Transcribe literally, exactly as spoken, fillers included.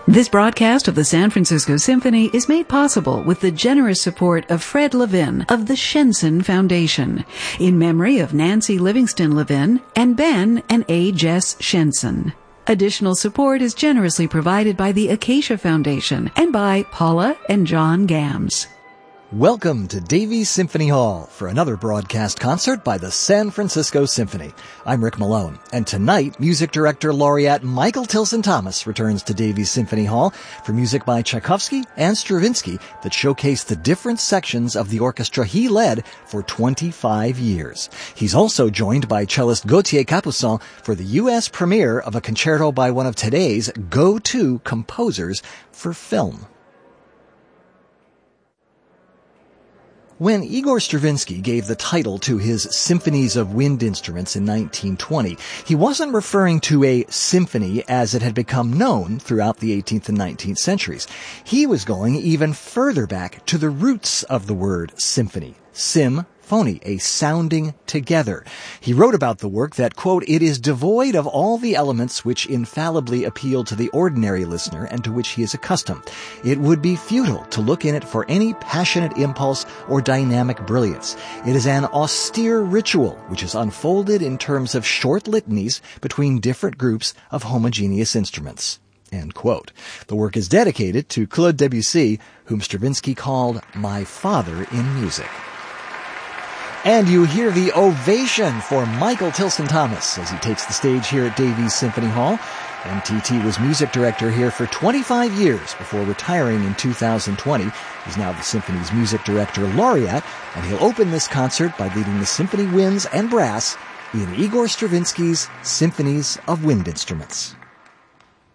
This broadcast of the San Francisco Symphony is made possible with the generous support of Fred Levin of the Shenson Foundation, in memory of Nancy Livingston Levin and Ben and A. Jess Shenson. Additional support is generously provided by the Acacia Foundation and by Paula and John Gams. Welcome to Davies Symphony Hall for another broadcast concert by the San Francisco Symphony. I'm Rick Malone, and tonight, music director laureate Michael Tilson Thomas returns to Davies Symphony Hall for music by Tchaikovsky and Stravinsky that showcase the different sections of the orchestra he led for twenty-five years. He's also joined by cellist Gauthier Capuçon for the U S premiere of a concerto by one of today's go-to composers for film. When Igor Stravinsky gave the title to his Symphonies of Wind Instruments in nineteen twenty, he wasn't referring to a symphony as it had become known throughout the eighteenth and nineteenth centuries. He was going even further back to the roots of the word symphony, sim, phony, a sounding together. He wrote about the work that, quote, "It is devoid of all the elements which infallibly appeal to the ordinary listener and to which he is accustomed. It would be futile to look in it for any passionate impulse or dynamic brilliance. It is an austere ritual which is unfolded in terms of short litanies between different groups of homogeneous instruments." End quote. The work is dedicated to Claude Debussy, whom Stravinsky called "my father in music." And you hear the ovation for Michael Tilson Thomas as he takes the stage here at Davies Symphony Hall. M T T was music director here for twenty-five years before retiring in two thousand twenty. He's now the symphony's music director laureate, and he'll open this concert by leading the symphony winds and brass in Igor Stravinsky's Symphonies of Wind Instruments.